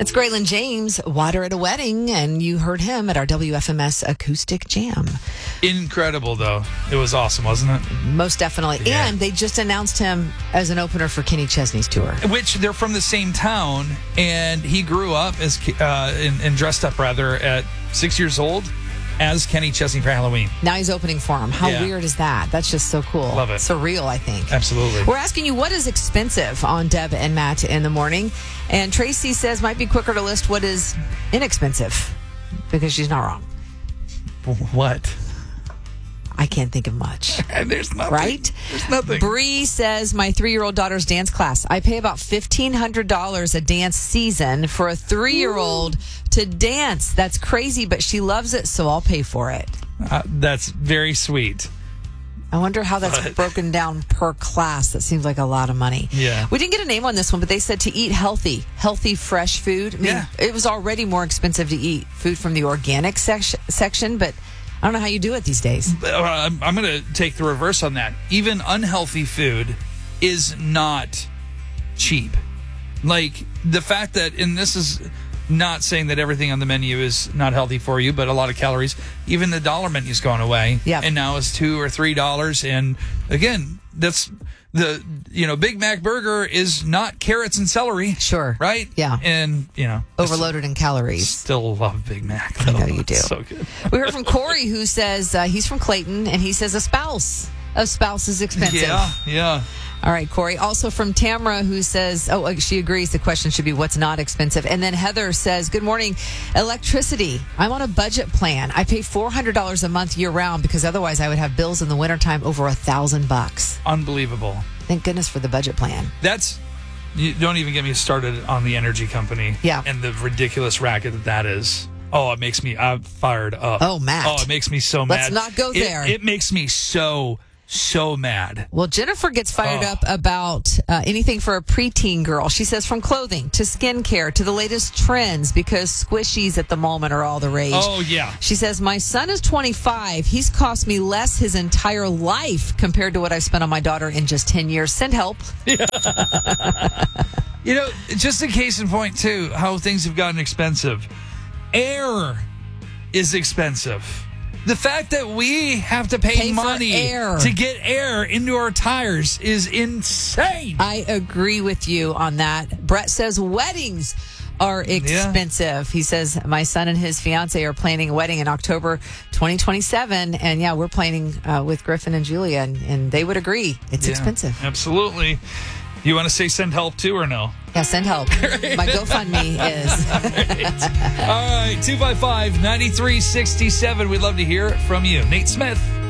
It's Graylin James, Water at a Wedding, and you heard him at our WFMS Acoustic Jam. Incredible, though. It was awesome, wasn't it? Most definitely. Yeah. And they just announced him as an opener for Kenny Chesney's tour. Which they're from the same town, and he grew up as and dressed up rather at 6 years old as Kenny Chesney for Halloween. Now he's opening for him. How weird is that? That's just so cool. Love it. Surreal, I think. Absolutely. We're asking you what is expensive on Deb and Matt in the morning. And Tracy says might be quicker to list what is inexpensive because she's not wrong. What? I can't think of much. There's nothing. Right? There's nothing. Bree says, my 3-year-old daughter's dance class. I pay about $1,500 a dance season for a 3-year-old to dance. That's crazy, but she loves it, so I'll pay for it. That's very sweet. I wonder how that's broken down per class. That seems like a lot of money. Yeah. We didn't get a name on this one, but they said to eat healthy, fresh food. I mean, It was already more expensive to eat food from the organic section, but I don't know how you do it these days. I'm going to take the reverse on that. Even unhealthy food is not cheap. Like the fact that, and this is not saying that everything on the menu is not healthy for you, but a lot of calories. Even the dollar menu's gone away. Yeah. And now it's $2 or $3. And again, that's the, Big Mac burger is not carrots and celery. Sure. Right? Yeah. And, Overloaded in calories. Still love Big Mac, though. I know you do. It's so good. We heard from Corey, who says he's from Clayton, and he says a spouse is expensive. Yeah. All right, Corey. Also from Tamara, who says, she agrees the question should be what's not expensive. And then Heather says, good morning. Electricity. I'm on a budget plan. I pay $400 a month year round because otherwise I would have bills in the wintertime over $1,000. Unbelievable. Thank goodness for the budget plan. You don't even get me started on the energy company. Yeah. And the ridiculous racket that is. Oh, it makes me fired up. Oh, Matt. Oh, it makes me so mad. Let's not go there. It makes me so mad. Well, Jennifer gets fired up about anything for a preteen girl. She says from clothing to skincare to the latest trends because squishies at the moment are all the rage. Oh, yeah. She says, my son is 25. He's cost me less his entire life compared to what I've spent on my daughter in just 10 years. Send help. Yeah. Just a case in point, too, how things have gotten expensive. Air is expensive. The fact that we have to pay money to get air into our tires is insane. I agree with you on that. Brett says weddings are expensive. Yeah. He says my son and his fiance are planning a wedding in October 2027. And we're planning with Griffin and Julia, and they would agree. It's expensive. Absolutely. You want to say send help too or no? Yeah, send help. My GoFundMe is. All right. 255-9367. We'd love to hear from you. Nate Smith.